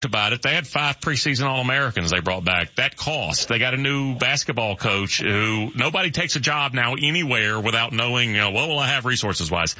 about it. They had 5 preseason All-Americans they brought back. That cost. They got a new basketball coach who nobody takes a job now anywhere without knowing, what will I have resources-wise.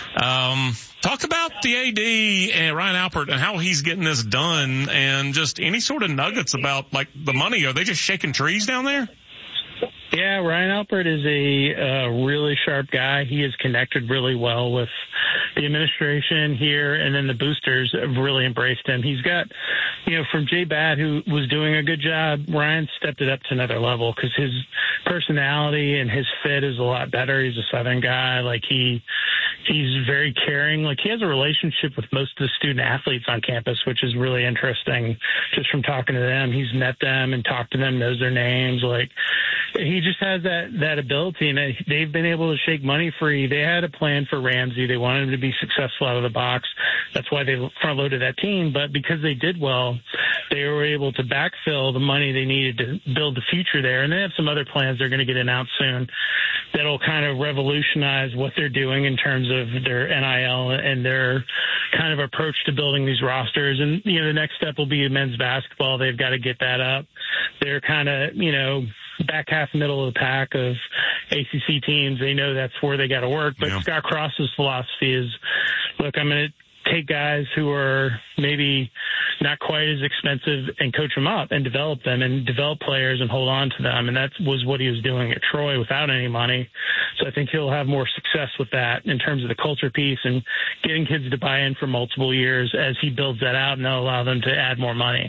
Talk about the AD and Ryan Alpert and how he's getting this done and just any sort of nuggets about, like, the money. Are they just shaking trees down there? Yeah, Ryan Alpert is a really sharp guy. He is connected really well with the administration here, and then the boosters have really embraced him. He's got, from Jay Batt, who was doing a good job, Ryan stepped it up to another level because his personality and his fit is a lot better. He's a Southern guy. Like, he's very caring. Like, he has a relationship with most of the student athletes on campus, which is really interesting just from talking to them. He's met them and talked to them, knows their names. Like, he just has that ability, and they've been able to shake money free. They had a plan for Ramsey. They wanted him to be successful out of the box. That's why they front-loaded that team. But because they did well, they were able to backfill the money they needed to build the future there. And they have some other plans they're going to get announced soon that'll kind of revolutionize what they're doing in terms of their NIL and their kind of approach to building these rosters. And, the next step will be men's basketball. They've got to get that up. They're kind of, back half, middle of the pack of ACC teams. They know that's where they got to work. But Scott Cross's philosophy is, look, I'm going to take guys who are maybe not quite as expensive and coach them up and develop them and develop players and hold on to them. And that was what he was doing at Troy without any money. So I think he'll have more success with that in terms of the culture piece and getting kids to buy in for multiple years as he builds that out, and that'll allow them to add more money.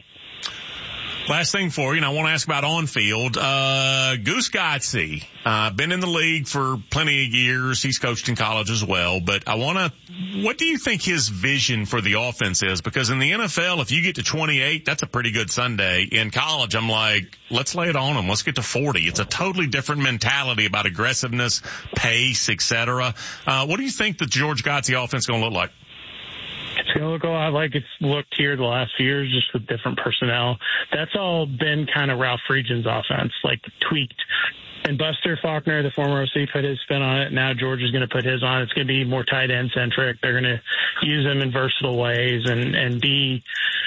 Last thing for you, and I want to ask about on-field. Goose Godsey, been in the league for plenty of years. He's coached in college as well. But what do you think his vision for the offense is? Because in the NFL, if you get to 28, that's a pretty good Sunday. In college, I'm like, let's lay it on him. Let's get to 40. It's a totally different mentality about aggressiveness, pace, etc. What do you think the George Godsey offense is going to look like? It's going to look a lot like it's looked here the last few years, just with different personnel. That's all been kind of Ralph Friedgen's offense, like tweaked. And Buster Faulkner, the former OC, put his spin on it. Now George is going to put his on. It's going to be more tight end centric. They're going to use them in versatile ways and be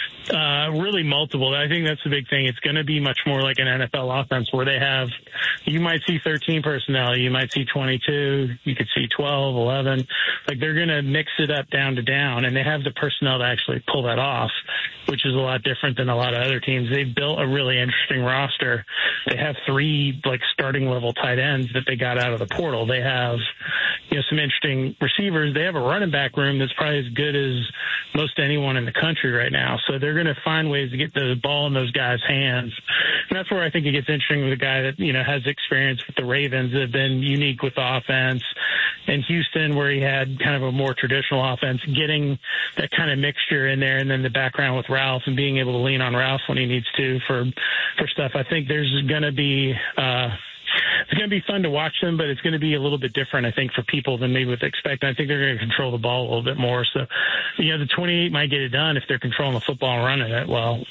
really multiple. I think that's the big thing. It's going to be much more like an NFL offense where you might see 13 personnel, you might see 22, you could see 12, 11. Like, they're going to mix it up down to down, and they have the personnel to actually pull that off, which is a lot different than a lot of other teams. They've built a really interesting roster. They have 3 starting level tight ends that they got out of the portal. They have some interesting receivers. They have a running back room that's probably as good as most anyone in the country right now. So they're going to find ways to get the ball in those guys' hands. And that's where I think it gets interesting with a guy that, has experience with the Ravens that have been unique with the offense. And Houston, where he had kind of a more traditional offense, getting that kind of mixture in there, and then the background with Ralph and being able to lean on Ralph when he needs to for stuff. I think there's going to be it's going to be fun to watch them, but it's going to be a little bit different, I think, for people than maybe would expect. I think they're going to control the ball a little bit more. So, the 28 might get it done if they're controlling the football and running it well.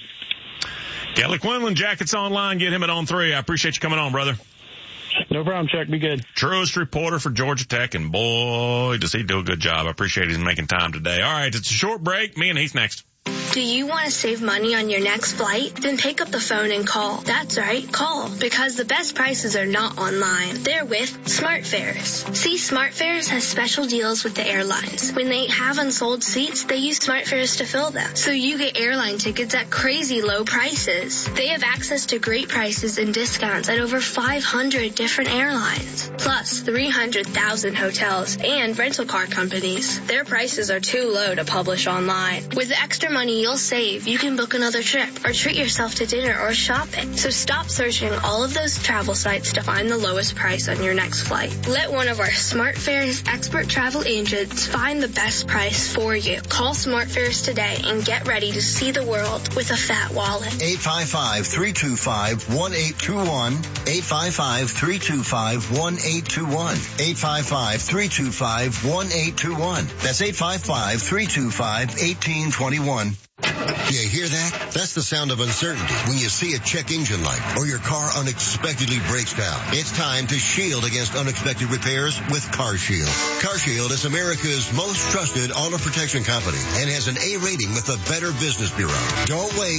Kelly Quinlan, Jackets Online. Get him at On 3. I appreciate you coming on, brother. No problem, Chuck. Be good. Truest reporter for Georgia Tech, and boy, does he do a good job. I appreciate him making time today. All right, it's a short break. Me and Heath next. Do you want to save money on your next flight? Then pick up the phone and call. That's right, call. Because the best prices are not online. They're with SmartFares. See, SmartFares has special deals with the airlines. When they have unsold seats, they use SmartFares to fill them. So you get airline tickets at crazy low prices. They have access to great prices and discounts at over 500 different airlines. Plus 300,000 hotels and rental car companies. Their prices are too low to publish online. With the extra money you'll save, you can book another trip or treat yourself to dinner or shopping. So stop searching all of those travel sites to find the lowest price on your next flight. Let one of our SmartFares expert travel agents find the best price for you. Call SmartFares today and get ready to see the world with a fat wallet. 855-325-1821. 855-325-1821. 855-325-1821. That's 855-325-1821. You hear that? That's the sound of uncertainty when you see a check engine light or your car unexpectedly breaks down. It's time to shield against unexpected repairs with CarShield. CarShield is America's most trusted auto protection company and has an A rating with the Better Business Bureau. Don't wait.